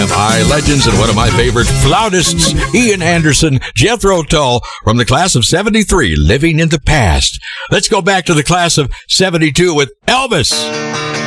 AMI legends and one of my favorite flautists, Ian Anderson, Jethro Tull, from the class of 73, Living in the Past. Let's go back to the class of 72 with Elvis.